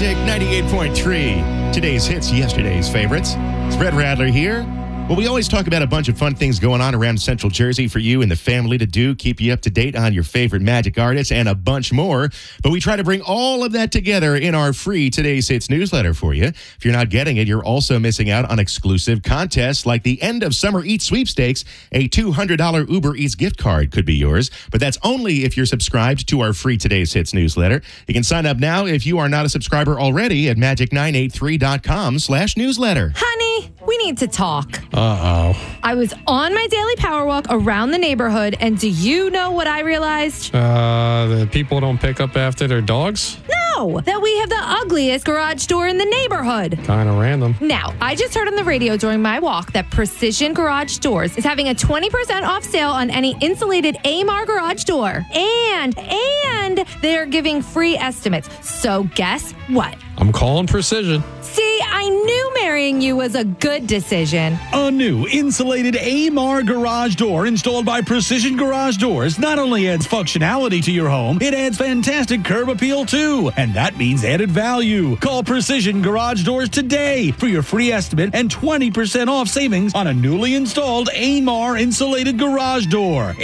Magic 98.3. Today's hits, yesterday's favorites. It's Brett Radler here. Well, we always talk about a bunch of fun things going on around Central Jersey for you and the family to do, keep you up to date on your favorite Magic artists, and a bunch more. But we try to bring all of that together in our free Today's Hits newsletter for you. If you're not getting it, you're also missing out on exclusive contests like the End of Summer Eats sweepstakes. A $200 Uber Eats gift card could be yours, but that's only if you're subscribed to our free Today's Hits newsletter. You can sign up now if you are not a subscriber already at magic983.com/newsletter. Honey, we need to talk. Uh-oh. I was on my daily power walk around the neighborhood, and do you know what I realized? The people don't pick up after their dogs? No, that we have the ugliest garage door in the neighborhood. Kind of random. Now, I just heard on the radio during my walk that Precision Garage Doors is having a 20% off sale on any insulated AMAR garage door. And they're giving free estimates. So guess what? I'm calling Precision. See, I knew marrying you was a good decision. A new insulated AMAR garage door installed by Precision Garage Doors not only adds functionality to your home, it adds fantastic curb appeal too. And that means added value. Call Precision Garage Doors today for your free estimate and 20% off savings on a newly installed AMAR insulated garage door.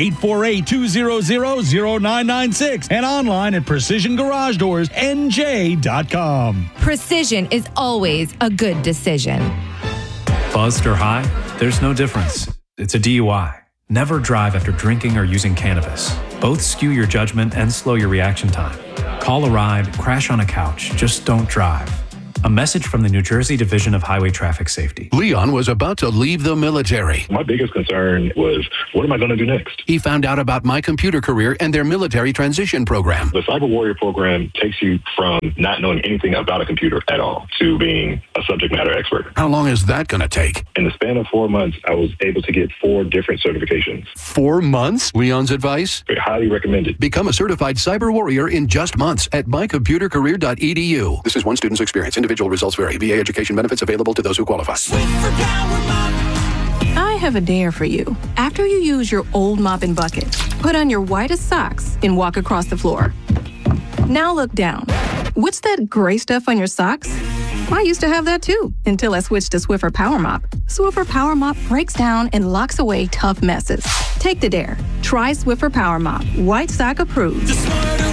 848-200-0996 and online at PrecisionGarageDoorsNJ.com. Precision is always a good decision. Buzzed or high? There's no difference. It's a DUI. Never drive after drinking or using cannabis. Both skew your judgment and slow your reaction time. Call a ride, crash on a couch, just don't drive. A message from the New Jersey Division of Highway Traffic Safety. Leon was about to leave the military. My biggest concern was, what am I going to do next? He found out about My Computer Career and their military transition program. The Cyber Warrior program takes you from not knowing anything about a computer at all to being a subject matter expert. How long is that going to take? In the span of 4 months, I was able to get 4 different certifications. 4 months? Leon's advice? I highly recommend it. Become a certified cyber warrior in just months at mycomputercareer.edu. This is one student's experience. Individual results vary. VA education benefits available to those who qualify. I have a dare for you. After you use your old mop and bucket, put on your whitest socks and walk across the floor. Now look down. What's that gray stuff on your socks? I used to have that too, until I switched to Swiffer Power Mop. Swiffer Power Mop breaks down and locks away tough messes. Take the dare. Try Swiffer Power Mop. White sock approved.